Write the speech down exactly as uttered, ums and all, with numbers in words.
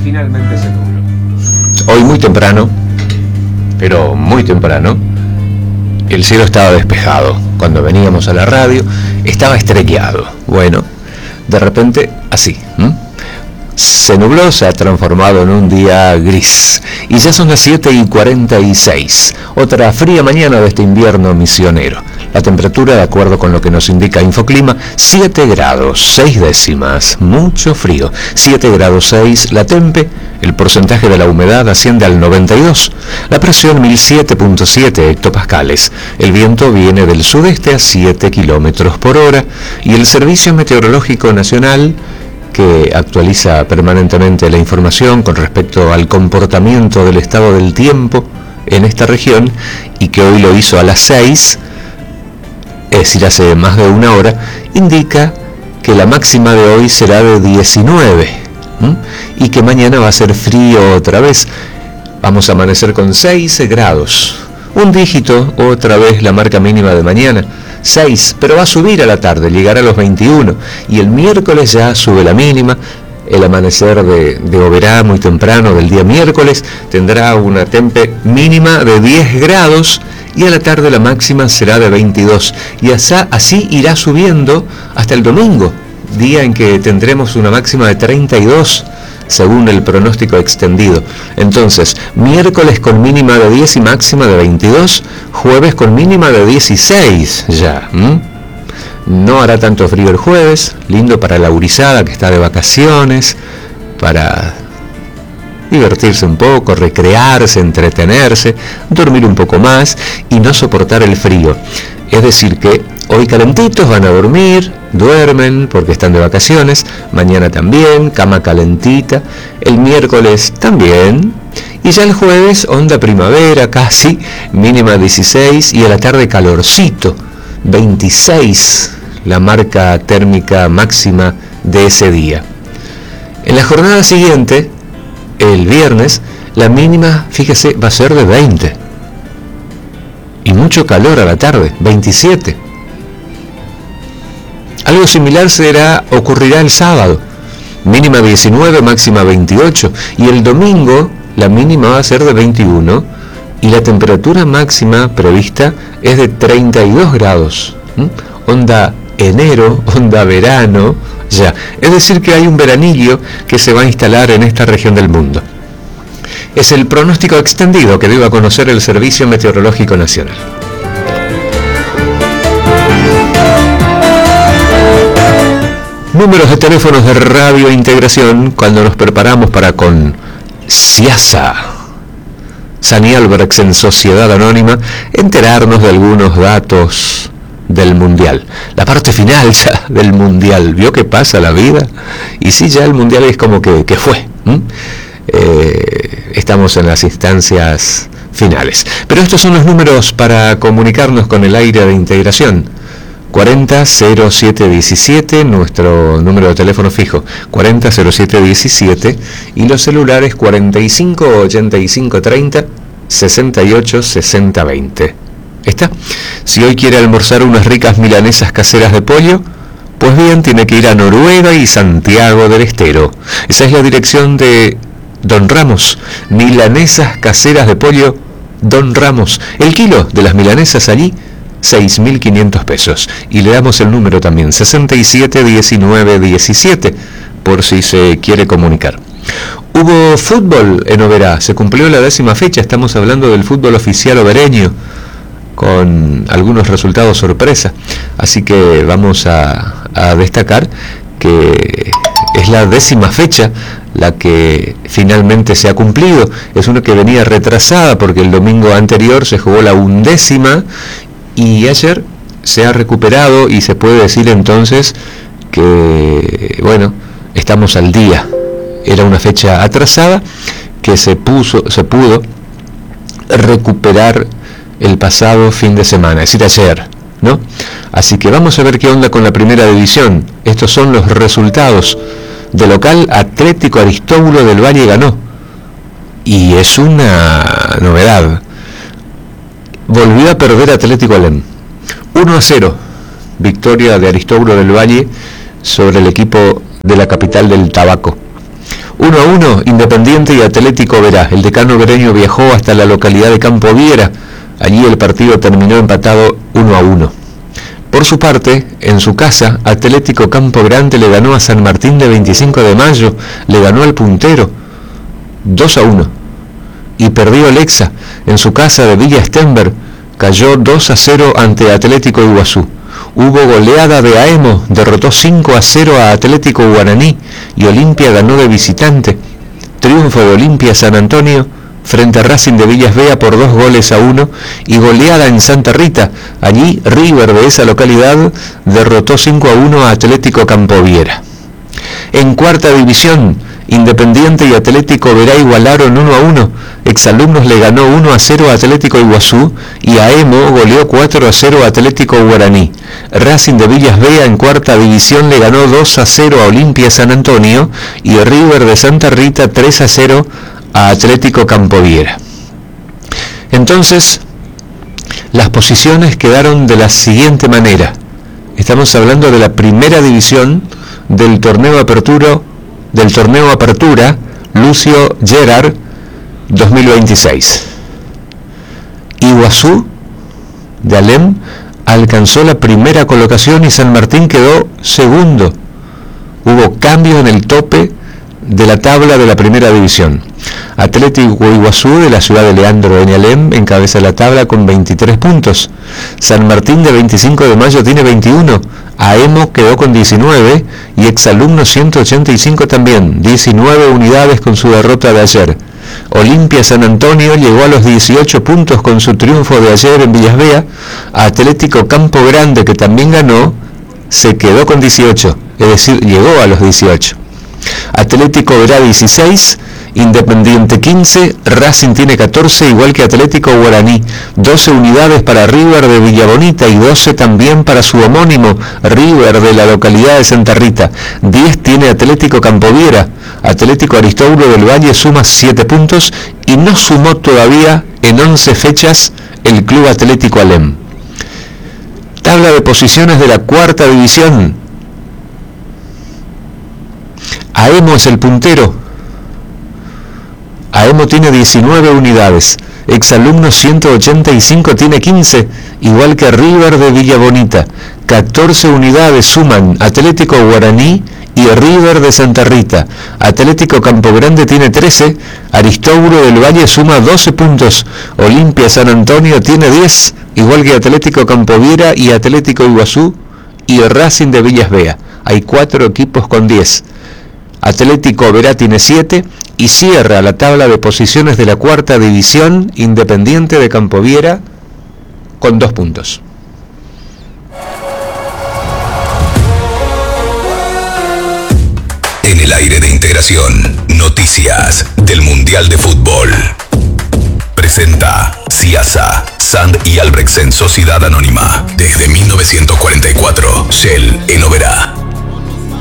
finalmente se nubló. Hoy muy temprano, pero muy temprano, el cielo estaba despejado. Cuando veníamos a la radio, estaba estrellado. Bueno, de repente, así. ¿m? Se nubló, se ha transformado en un día gris. Y ya son las siete y cuarenta y seis. Otra fría mañana de este invierno misionero. La temperatura, de acuerdo con lo que nos indica Infoclima, siete grados, seis décimas. Mucho frío. siete grados seis la tempe. El porcentaje de la humedad asciende al noventa y dos. La presión mil siete punto siete hectopascales. El viento viene del sudeste a siete kilómetros por hora. Y el Servicio Meteorológico Nacional, que actualiza permanentemente la información con respecto al comportamiento del estado del tiempo en esta región, y que hoy lo hizo a las seis, es decir, hace más de una hora, indica que la máxima de hoy será de diecinueve, ¿m? y que mañana va a ser frío otra vez. Vamos a amanecer con seis grados, un dígito, otra vez la marca mínima de mañana, seis, pero va a subir a la tarde, llegará a los veintiuno, y el miércoles ya sube la mínima. El amanecer de, de Oberá muy temprano del día miércoles tendrá una tempe mínima de diez grados y a la tarde la máxima será de veintidós, y así, así irá subiendo hasta el domingo, día en que tendremos una máxima de treinta y dos según el pronóstico extendido. Entonces, miércoles con mínima de diez y máxima de veintidós, jueves con mínima de dieciséis ya. ¿m? No hará tanto frío el jueves, lindo para la gurizada que está de vacaciones, para divertirse un poco, recrearse, entretenerse, dormir un poco más y no soportar el frío. Es decir que hoy calentitos van a dormir, duermen porque están de vacaciones, mañana también, cama calentita, el miércoles también, y ya el jueves onda primavera casi, mínima dieciséis, y a la tarde calorcito, veintiséis, la marca térmica máxima de ese día. En la jornada siguiente, el viernes, la mínima, fíjese, va a ser de veinte. Y mucho calor a la tarde, veintisiete. Algo similar será, ocurrirá el sábado. Mínima diecinueve, máxima veintiocho. Y el domingo, la mínima va a ser de veintiuno. Y la temperatura máxima prevista es de treinta y dos grados. ¿Mm? Onda enero, onda verano, ya. Es decir que hay un veranillo que se va a instalar en esta región del mundo. Es el pronóstico extendido que dio a conocer el Servicio Meteorológico Nacional. Números de teléfonos de Radio Integración cuando nos preparamos para con SIASA, Sani Albergs en Sociedad Anónima, enterarnos de algunos datos del Mundial. La parte final ya del Mundial. ¿Vio qué pasa la vida? Y sí, ya el Mundial es como que, que fue. ¿Mm? Eh, estamos en las instancias finales. Pero estos son los números para comunicarnos con el aire de Integración. cuarenta cero siete diecisiete, nuestro número de teléfono fijo, cuarenta cero siete diecisiete, y los celulares cuarenta y cinco ochenta y cinco treinta, sesenta y ocho sesenta veinte. ¿Está? Si hoy quiere almorzar unas ricas milanesas caseras de pollo, pues bien, tiene que ir a Noruega y Santiago del Estero. Esa es la dirección de Don Ramos, milanesas caseras de pollo Don Ramos. El kilo de las milanesas allí, seis mil quinientos pesos. Y le damos el número también, sesenta y siete diecinueve diecisiete, por si se quiere comunicar. Hubo fútbol en Oberá, se cumplió la décima fecha, estamos hablando del fútbol oficial obereño, con algunos resultados sorpresa. Así que vamos a, a destacar que es la décima fecha la que finalmente se ha cumplido. Es una que venía retrasada porque el domingo anterior se jugó la undécima y ayer se ha recuperado, y se puede decir entonces que, bueno, estamos al día. Era una fecha atrasada que se puso, se pudo recuperar el pasado fin de semana, es decir, ayer, ¿no? Así que vamos a ver qué onda con la primera división. Estos son los resultados. De local, Atlético Aristóbulo del Valle ganó, y es una novedad. Volvió a perder Atlético Alem, uno a cero, victoria de Aristóbulo del Valle sobre el equipo de la capital del tabaco. uno a uno, Independiente y Atlético Verá. El decano vereño viajó hasta la localidad de Campo Viera. Allí el partido terminó empatado uno a uno. Por su parte, en su casa, Atlético Campo Grande le ganó a San Martín de veinticinco de mayo, le ganó al puntero dos a uno. Y perdió Lexa en su casa de Villa Stenberg, cayó dos a cero ante Atlético Iguazú. Hubo goleada de Aemo, derrotó cinco a cero a Atlético Guaraní y Olimpia ganó de visitante. Triunfo de Olimpia San Antonio frente a Racing de Villas Bea por dos goles a uno y goleada en Santa Rita. Allí River de esa localidad derrotó cinco a uno a Atlético Campoviera. En cuarta división, Independiente y Atlético Verá igualaron uno a uno. Exalumnos le ganó uno a cero a Atlético Iguazú y Aemo goleó cuatro a cero a Atlético Guaraní. Racing de Villas Bea en cuarta división le ganó dos a cero a Olimpia San Antonio y River de Santa Rita tres a cero a Atlético Campoviera. Entonces, las posiciones quedaron de la siguiente manera. Estamos hablando de la primera división del torneo Apertura, del torneo Apertura Lucio Gerard dos mil veintiséis. Iguazú de Alem alcanzó la primera colocación y San Martín quedó segundo. Hubo cambio en el tope de la tabla de la primera división. Atlético Iguazú de la ciudad de Leandro en Alem encabeza la tabla con veintitrés puntos. San Martín de veinticinco de mayo tiene veintiuno. Aemo quedó con diecinueve y Exalumno ciento ochenta y cinco también, diecinueve unidades con su derrota de ayer. Olimpia San Antonio llegó a los dieciocho puntos con su triunfo de ayer en Villas Bea. Atlético Campo Grande, que también ganó, se quedó con dieciocho, es decir, llegó a los dieciocho. Atlético Verá dieciséis, Independiente quince, Racing tiene catorce, igual que Atlético Guaraní, doce unidades para River de Villa Bonita y doce también para su homónimo River de la localidad de Santa Rita. diez tiene Atlético Campoviera. Atlético Aristóbulo del Valle suma siete puntos y no sumó todavía en once fechas el Club Atlético Alem. Tabla de posiciones de la cuarta división. Aemo es el puntero. Aemo tiene diecinueve unidades. Exalumno ciento ochenta y cinco tiene quince, igual que River de Villa Bonita. catorce unidades suman Atlético Guaraní y River de Santa Rita. Atlético Campo Grande tiene trece. Aristóbulo del Valle suma doce puntos. Olimpia San Antonio tiene diez, igual que Atlético Campoviera y Atlético Iguazú y Racing de Villas Bea. Hay cuatro equipos con diez. Atlético Verá tiene siete y cierra la tabla de posiciones de la cuarta división Independiente de Campoviera con dos puntos. En el aire de integración, noticias del Mundial de Fútbol. Presenta Ciasa, Sand y Albrechtsen Sociedad Anónima. Desde mil novecientos cuarenta y cuatro, Shell en Oberá.